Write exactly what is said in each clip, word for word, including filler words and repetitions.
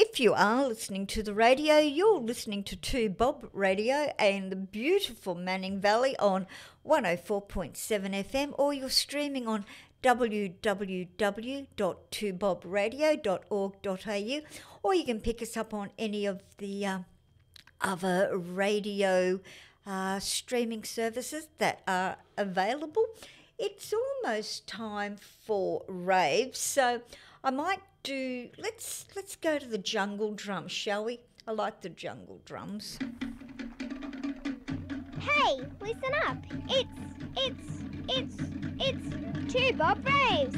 if you are listening to the radio, you're listening to two Bob Radio and the beautiful Manning Valley on one oh four point seven F M, or you're streaming on w w w dot two bob radio dot org dot a u, or you can pick us up on any of the uh, other radio uh, streaming services that are available. It's almost time for raves, so I might do, let's let's go to the jungle drums, shall we? I like the jungle drums. Hey, listen up. It's, it's, it's, it's Two Bob Raves.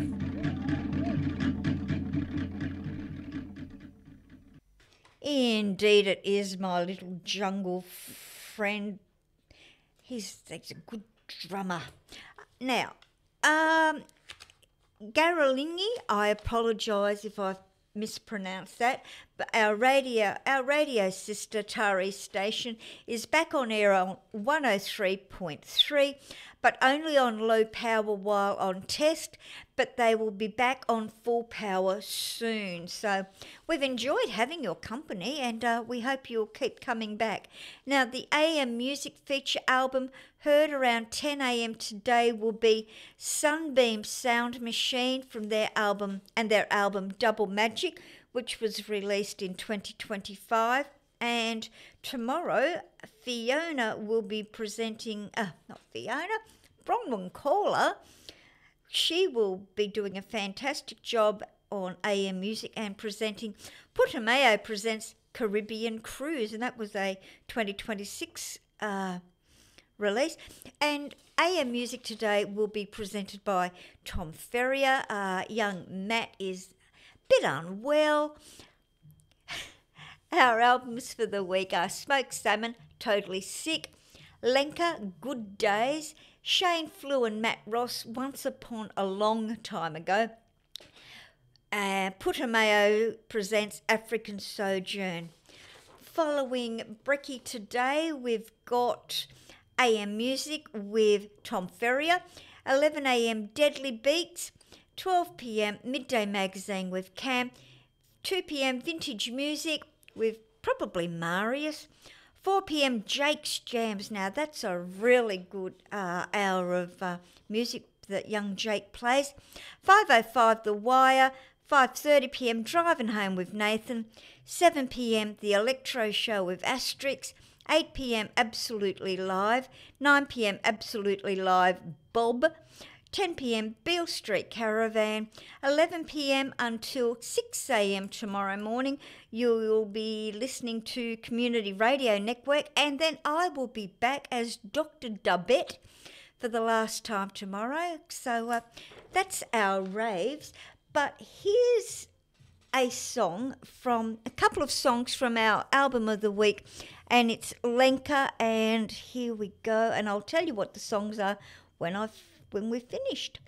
Indeed it is, my little jungle friend. He's, he's a good drummer. Now, um... Garalingi, I apologise if I've mispronounced that, but our radio, our radio sister Tari station is back on air on one oh three point three, but only on low power while on test, but they will be back on full power soon. So we've enjoyed having your company, and uh, we hope you'll keep coming back. Now, the A M Music Feature album heard around ten a m today will be Sunbeam Sound Machine from their album and their album Double Magic, which was released in twenty twenty-five. And tomorrow, Fiona will be presenting, uh, not Fiona, Bronwyn Caller. She will be doing a fantastic job on A M Music and presenting. Putumayo presents Caribbean Cruise, and that was a twenty twenty-six uh, release. And A M Music today will be presented by Tom Ferrier. Uh, young Matt is a bit unwell. Our albums for the week are Smoked Salmon, Totally Sick, Lenka, Good Days, Shane Flew and Matt Ross, Once Upon a Long Time Ago. Uh, Putumayo presents African Sojourn. Following Brekkie today, we've got A M Music with Tom Ferrier, eleven a m Deadly Beats, twelve p m Midday Magazine with Cam, two p m Vintage Music with probably Marius, four p m Jake's Jams. Now that's a really good uh, hour of uh, music that young Jake plays. five oh five The Wire, five thirty p m Driving Home with Nathan, seven p m The Electro Show with Asterix, eight p m Absolutely Live, nine p m Absolutely Live Bob, ten p m Beale Street Caravan, eleven p m until six a m tomorrow morning. You will be listening to Community Radio Network, and then I will be back as Doctor Dubbett for the last time tomorrow. So uh, that's our raves. But here's a song from, a couple of songs from our album of the week, and it's Lenka, and here we go. And I'll tell you what the songs are when I've when we're finished.